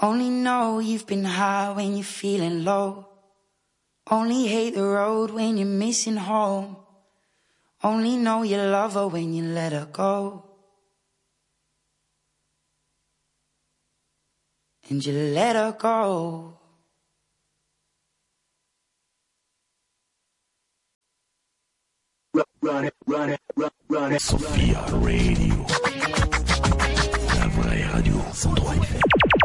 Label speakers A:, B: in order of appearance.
A: Only know you've been high when you're feeling low. Only hate the road when you're missing home. Only know you love her when you let her go. And you let her go.
B: Run it.
C: Sophia Radio. La vraie radio 103 FM.